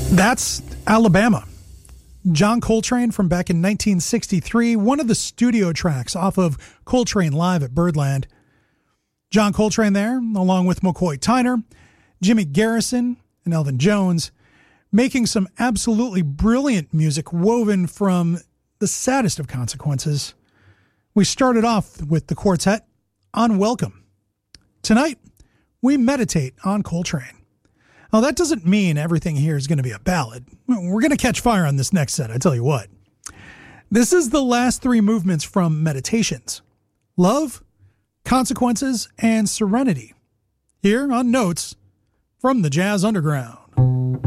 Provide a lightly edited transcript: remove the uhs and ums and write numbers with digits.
That's Alabama. John Coltrane from back in 1963, one of the studio tracks off of Coltrane Live at Birdland. John Coltrane there, along with McCoy Tyner, Jimmy Garrison, and Elvin Jones, making some absolutely brilliant music woven from the saddest of consequences. We started off with the quartet on Welcome. Tonight, we meditate on Coltrane. Now, that doesn't mean everything here is going to be a ballad. We're going to catch fire on this next set, I tell you what. This is the last three movements from Meditations: Love, Consequences, and Serenity. Here on Notes from the Jazz Underground.